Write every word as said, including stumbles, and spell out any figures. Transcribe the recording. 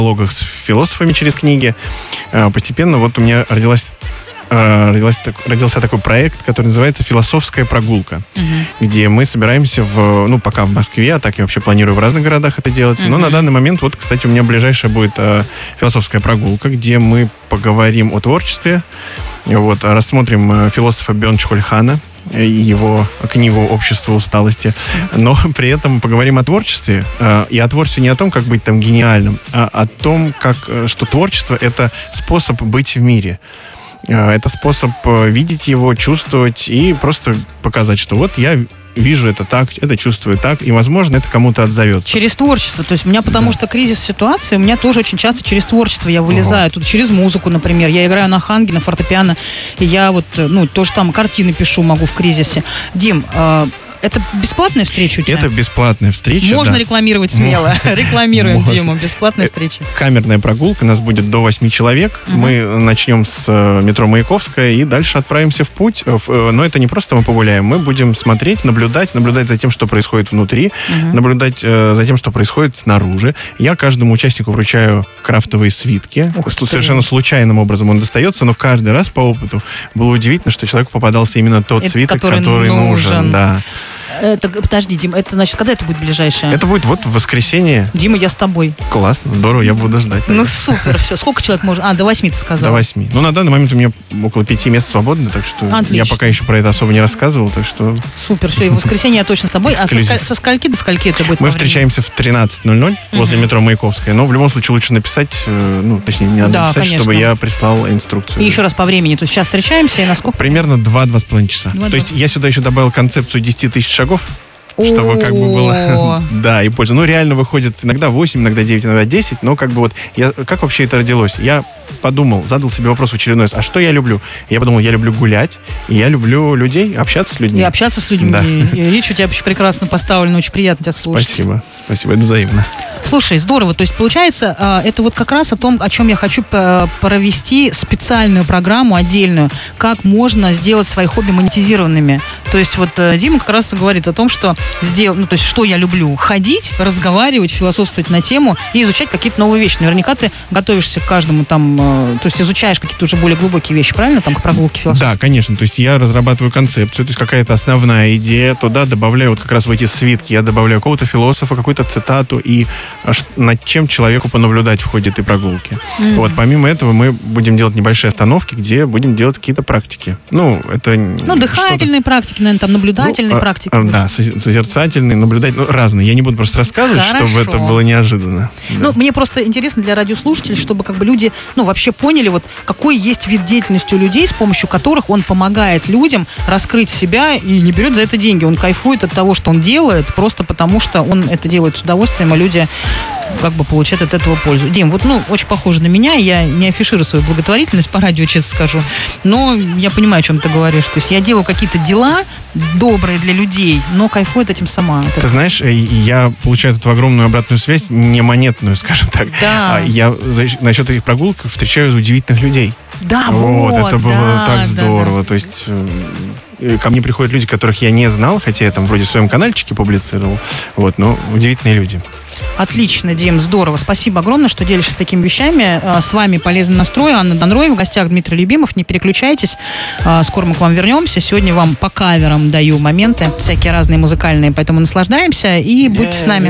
диалогах с философами через книги. Постепенно вот у меня родилась Родилась, родился такой проект, который называется «Философская прогулка», uh-huh. где мы собираемся, в, ну, пока в Москве, а так я вообще планирую в разных городах это делать. Uh-huh. Но на данный момент, вот, кстати, у меня ближайшая будет э, философская прогулка, где мы поговорим о творчестве, вот, рассмотрим философа Бёрнс Хольхана и его книгу «Общество усталости», но при этом поговорим о творчестве, э, и о творчестве не о том, как быть там гениальным, а о том, как, что творчество — это способ быть в мире. Это способ видеть его, чувствовать и просто показать, что вот я вижу это так, это чувствую так, и, возможно, это кому-то отзовется. Через творчество. То есть у меня, потому да. что кризис ситуации, у меня тоже очень часто через творчество я вылезаю. Угу. Тут через музыку, например. Я играю на ханге, на фортепиано, и я вот, ну, тоже там картины пишу могу в кризисе. Дим, э- это бесплатная встреча у тебя? Это бесплатная встреча, Можно да. рекламировать смело. Рекламируем, Диму. Бесплатная встреча. Камерная прогулка. Нас будет до восьми человек. Uh-huh. Мы начнем с метро Маяковская и дальше отправимся в путь. Но это не просто мы погуляем. Мы будем смотреть, наблюдать, наблюдать за тем, что происходит внутри, uh-huh. наблюдать за тем, что происходит снаружи. Я каждому участнику вручаю крафтовые свитки. Ух, совершенно случайным образом он достается, но каждый раз по опыту было удивительно, что человеку попадался именно тот это свиток, который, который нужен. нужен. Да. Это, подожди, Дим, это значит, когда это будет ближайшее? Это будет вот в воскресенье. Дима, я с тобой. Классно, здорово, я буду ждать. Ну супер, все. Сколько человек может? А, до восьми ты сказал. До восьми. Ну, на данный момент у меня около пяти мест свободно, так что Отлично. Я пока еще про это особо не рассказывал, так что... Супер, все, и в воскресенье я точно с тобой. А со, со скольки до скольки это будет? Мы встречаемся в тринадцать ноль ноль возле uh-huh. метро Маяковская, но в любом случае лучше написать, ну, точнее, не надо да, написать, конечно. Чтобы я прислал инструкцию. И еще раз по времени, то есть сейчас встречаемся и на сколько? Примерно два-два с половиной часа. два, то есть я сюда еще добавил концепцию десяти тысяч шагов, чтобы как бы было... Да, и польза. Ну, реально выходит иногда восемь, иногда девять, иногда десять, но как бы вот... Я, как вообще это родилось? Я подумал, задал себе вопрос в очередной раз, а что я люблю? Я подумал, я люблю гулять, и я люблю людей, общаться с людьми. И общаться с людьми. Да. И речь у тебя прекрасно поставлена, очень приятно тебя слушать. Спасибо. Спасибо, это взаимно. Слушай, здорово. То есть, получается, это вот как раз о том, о чем я хочу провести специальную программу отдельную, как можно сделать свои хобби монетизированными. То есть, вот Дима как раз говорит о том, что сделать, ну, то есть, что я люблю? Ходить, разговаривать, философствовать на тему и изучать какие-то новые вещи. Наверняка ты готовишься к каждому там, то есть, изучаешь какие-то уже более глубокие вещи, правильно? Там, к прогулке философии. Да, конечно. То есть, я разрабатываю концепцию, то есть, какая-то основная идея, туда добавляю вот как раз в эти свитки, я добавляю какого-то философа, какую-то цитату и над чем человеку понаблюдать в ходе этой прогулки. Mm-hmm. Вот, помимо этого мы будем делать небольшие остановки, где будем делать какие-то практики. Ну, это... Ну, дыхательные практики, наверное, там наблюдательные ну, практики. А, да, созерцательные, наблюдательные, ну, разные. Я не буду просто рассказывать, Хорошо. Чтобы это было неожиданно. Ну, да. Мне просто интересно для радиослушателей, чтобы как бы люди, ну, вообще поняли, вот, какой есть вид деятельности у людей, с помощью которых он помогает людям раскрыть себя и не берет за это деньги. Он кайфует от того, что он делает, просто потому что он это делает с удовольствием, а люди как бы получают от этого пользу. Дим, вот, ну, очень похоже на меня, я не афиширую свою благотворительность по радио, честно скажу, но я понимаю, о чем ты говоришь. То есть я делаю какие-то дела добрые для людей, но кайфую от этим сама. Ты знаешь, я получаю эту огромную обратную связь, не монетную, скажем так. Да. Я насчет этих прогулок встречаю удивительных людей. Да, вот. Вот, это было да, так да, здорово. Да. То есть... Ко мне приходят люди, которых я не знал, хотя я там вроде в своем канальчике публицировал. Вот, но удивительные люди. Отлично, Дим, здорово. Спасибо огромное, что делишься такими вещами. С вами «Полезный настрой». Анна Донроева, в гостях Дмитрий Любимов. Не переключайтесь. Скоро мы к вам вернемся. Сегодня вам по каверам даю моменты всякие разные музыкальные, поэтому наслаждаемся и будьте с нами.